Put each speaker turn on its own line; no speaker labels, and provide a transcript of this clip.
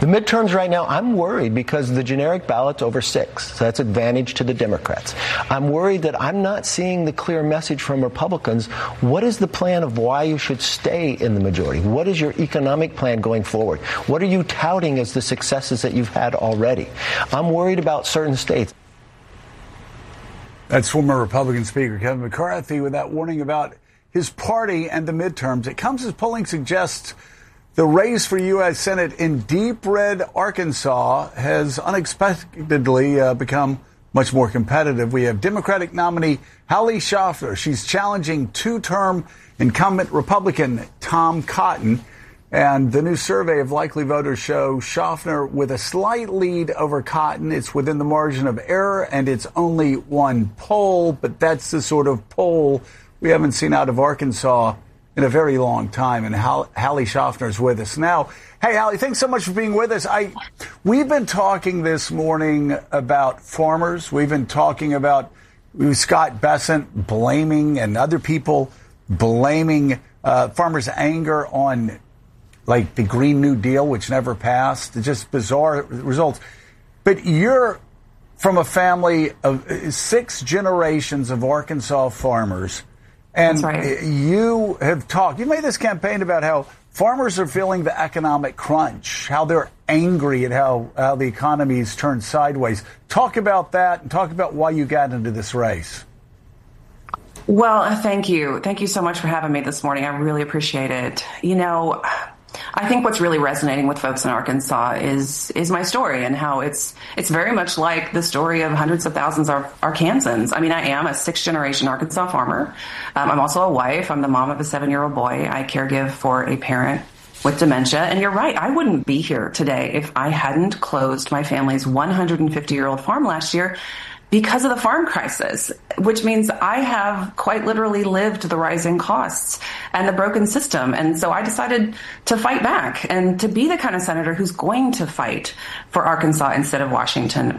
midterms right now, I'm worried because the generic ballot's over 6. So that's advantage to the Democrats. I'm worried that I'm not seeing the clear message from Republicans. What is the plan of why you should stay in the majority? What is your economic plan going forward? What are you touting as the successes that you've had already? I'm worried about certain states.
That's former Republican Speaker Kevin McCarthy with that warning about his party and the midterms. It comes as polling suggests the race for U.S. Senate in deep red Arkansas has unexpectedly become much more competitive. We have Democratic nominee Hallie Schaffner. She's challenging two-term incumbent Republican Tom Cotton. And the new survey of likely voters show Schaffner with a slight lead over Cotton. It's within the margin of error, and it's only one poll, but that's the sort of poll we haven't seen out of Arkansas in a very long time. And Hallie Schaffner is with us now. Hey, Hallie, thanks so much for being with us. We've been talking this morning about farmers. We've been talking about Scott Bessent blaming and other people blaming farmers' anger on like the Green New Deal, which never passed. It's just bizarre results. But you're from a family of 6 generations of Arkansas farmers. And
that's right.
You made this campaign about how farmers are feeling the economic crunch, how they're angry at how the economy's turned sideways. Talk about that and talk about why you got into this race.
Well, thank you. Thank you so much for having me this morning. I really appreciate it. You know, I think what's really resonating with folks in Arkansas is my story and how it's very much like the story of hundreds of thousands of Arkansans. I mean, I am a 6th-generation Arkansas farmer. I'm also a wife. I'm the mom of a 7-year-old boy. I caregive for a parent with dementia. And you're right, I wouldn't be here today if I hadn't closed my family's 150-year-old farm last year because of the farm crisis, which means I have quite literally lived the rising costs and the broken system. And so I decided to fight back and to be the kind of senator who's going to fight for Arkansas instead of Washington.